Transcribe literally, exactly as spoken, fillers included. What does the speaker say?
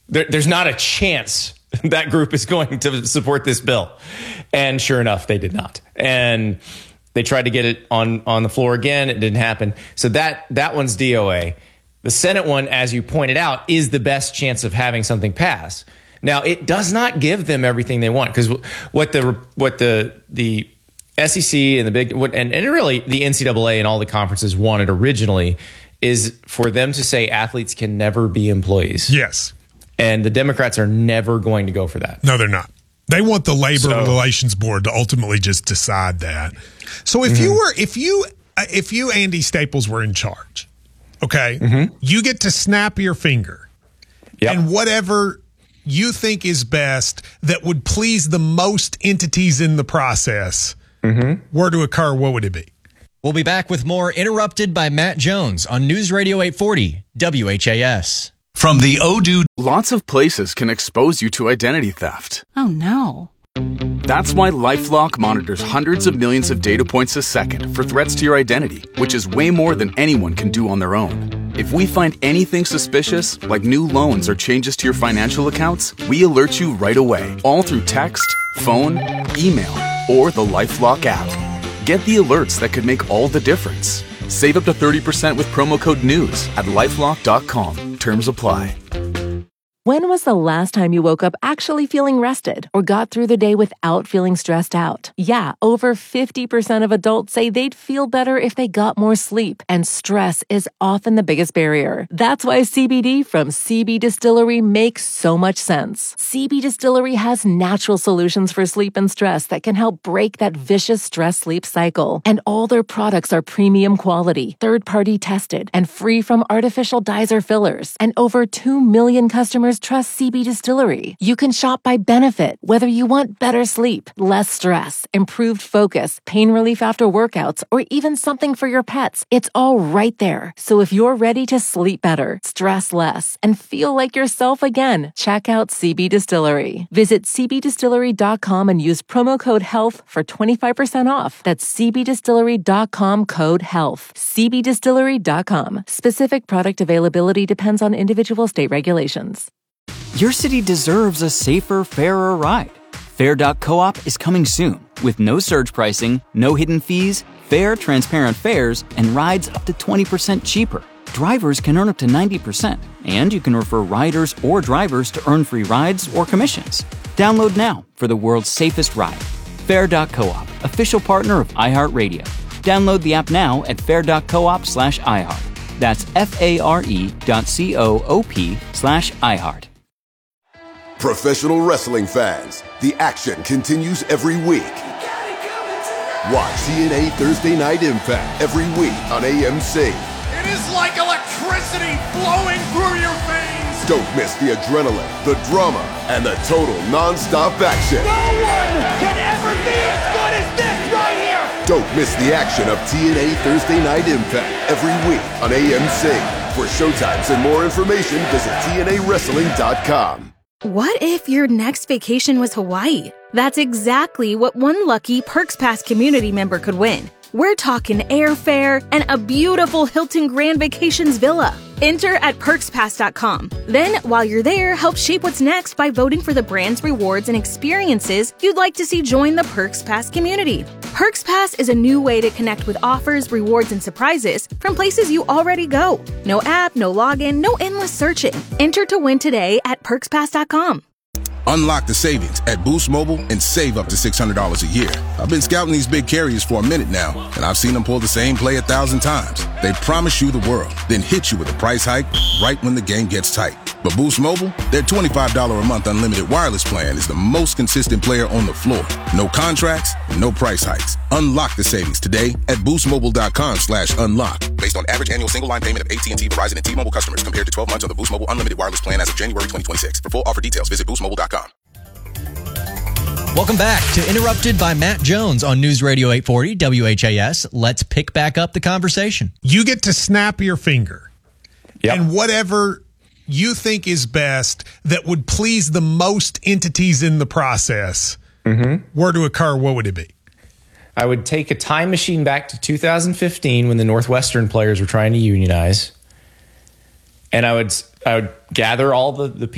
there, there's not a chance that group is going to support this bill. And sure enough, they did not. And they tried to get it on, on the floor again. It didn't happen. So that, that one's D O A. The Senate one, as you pointed out, is the best chance of having something pass. Now, it does not give them everything they want, because what the what the the S E C and the big what, and, and really the N C double A and all the conferences wanted originally is for them to say athletes can never be employees. Yes. And the Democrats are never going to go for that. No, they're not. They want the Labor So, Relations Board to ultimately just decide that. So if mm-hmm. you were, if you, if you, Andy Staples, were in charge, okay, mm-hmm. you get to snap your finger, yep. and whatever you think is best that would please the most entities in the process mm-hmm. were to occur, what would it be? We'll be back with more Interrupted by Matt Jones on News Radio eight forty W H A S. From the Odoo. Lots of places can expose you to identity theft. Oh, no. That's why LifeLock monitors hundreds of millions of data points a second for threats to your identity, which is way more than anyone can do on their own. If we find anything suspicious, like new loans or changes to your financial accounts, we alert you right away, all through text, phone, email, or the LifeLock app. Get the alerts that could make all the difference. Save up to thirty percent with promo code NEWS at lifelock dot com. Terms apply. When was the last time you woke up actually feeling rested or got through the day without feeling stressed out? Yeah, over fifty percent of adults say they'd feel better if they got more sleep, and stress is often the biggest barrier. That's why C B D from C B Distillery makes so much sense. C B Distillery has natural solutions for sleep and stress that can help break that vicious stress-sleep cycle. And all their products are premium quality, third-party tested, and free from artificial dyes or fillers. And over two million customers trust C B Distillery. You can shop by benefit, whether you want better sleep, less stress, improved focus, pain relief after workouts, or even something for your pets. It's all right there. So if you're ready to sleep better, stress less, and feel like yourself again, check out C B Distillery. Visit c b distillery dot com and use promo code HEALTH for twenty-five percent off. That's c b distillery dot com code HEALTH. c b distillery dot com. Specific product availability depends on individual state regulations. Your city deserves a safer, fairer ride. Fair dot coop is coming soon with no surge pricing, no hidden fees, fair, transparent fares, and rides up to twenty percent cheaper. Drivers can earn up to ninety percent, and you can refer riders or drivers to earn free rides or commissions. Download now for the world's safest ride. Fair dot coop, official partner of iHeartRadio. Download the app now at fair dot coop slash iHeart. That's F-A-R-E dot C-O-O-P slash iHeart. Professional wrestling fans, the action continues every week. Watch T N A Thursday Night Impact every week on A M C. It is like electricity flowing through your veins. Don't miss the adrenaline, the drama, and the total non-stop action. No one can ever be as good as this right here. Don't miss the action of T N A Thursday Night Impact every week on A M C. For showtimes and more information, visit T N A wrestling dot com. What if your next vacation was Hawaii? That's exactly what one lucky Perks Pass community member could win. We're talking airfare and a beautiful Hilton Grand Vacations villa. Enter at perks pass dot com. Then, while you're there, help shape what's next by voting for the brands, rewards, and experiences you'd like to see join the Perks Pass community. Perks Pass is a new way to connect with offers, rewards, and surprises from places you already go. No app, no login, no endless searching. Enter to win today at perks pass dot com. Unlock the savings at Boost Mobile and save up to six hundred dollars a year. I've been scouting these big carriers for a minute now, and I've seen them pull the same play a thousand times. They promise you the world, then hit you with a price hike right when the game gets tight. But Boost Mobile, their twenty-five dollars a month unlimited wireless plan is the most consistent player on the floor. No contracts, no price hikes. Unlock the savings today at boost mobile dot com slash unlock. Based on average annual single line payment of A T and T, Verizon, and T-Mobile customers compared to twelve months on the Boost Mobile unlimited wireless plan as of January twenty twenty-six. For full offer details, visit boost mobile dot com. Welcome back to Interrupted by Matt Jones on News Radio eight forty W H A S. Let's pick back up the conversation. You get to snap your finger. Yep. And whatever you think is best that would please the most entities in the process mm-hmm. were to occur, what would it be? I would take a time machine back to two thousand fifteen when the Northwestern players were trying to unionize. And I would I would gather all the, the people